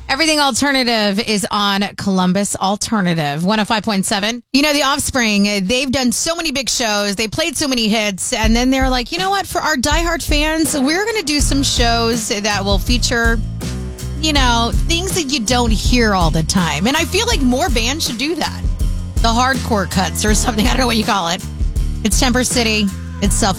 Everything Alternative is on Columbus Alternative 105.7. You know, The Offspring, they've done so many big shows. They played so many hits. And then they're like, you know what? For our diehard fans, we're going to do some shows that will feature, you know, things that you don't hear all the time. And I feel like more bands should do that. The hardcore cuts or something. I don't know what you call it. It's Temper City. It's Self